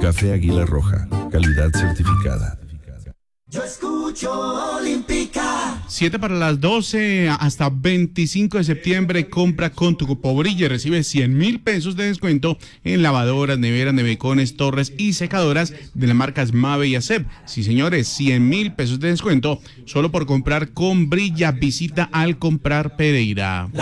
Café Águila Roja, calidad certificada. Yo escucho Olímpica. 7 para las 12, hasta 25 de septiembre, compra con tu Cupo Brilla y recibe 100.000 pesos de descuento en lavadoras, neveras, nevecones, torres y secadoras de las marcas Mave y Acep. Sí, señores, 100.000 pesos de descuento solo por comprar con Brilla. Visita Al Comprar Pereira.